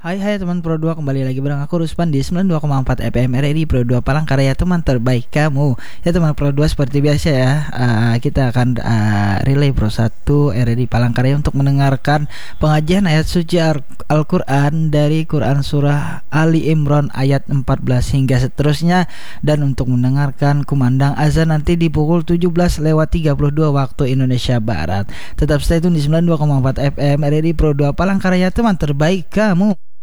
Hai teman Pro 2, kembali lagi bareng aku Ruspan di 92,4 FM RRI Pro 2 Palangkaraya, teman terbaik kamu. Ya teman Pro 2, seperti biasa ya, kita akan relay Pro 1 RRI Palangkaraya untuk mendengarkan pengajian ayat suci Al-Quran dari Quran Surah Ali Imran ayat 14 hingga seterusnya. Dan untuk mendengarkan kumandang azan nanti di pukul 17:32 waktu Indonesia Barat. Tetap stay tune di 92,4 FM RRI Pro 2 Palangkaraya, teman terbaik kamu.